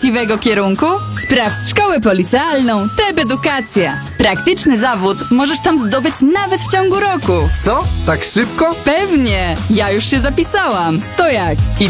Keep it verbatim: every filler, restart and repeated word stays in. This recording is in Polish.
właściwego kierunku? Sprawdź szkołę policealną T E B Edukacja. Praktyczny zawód możesz tam zdobyć nawet w ciągu roku. Co? Tak szybko? Pewnie! Ja już się zapisałam. To jak?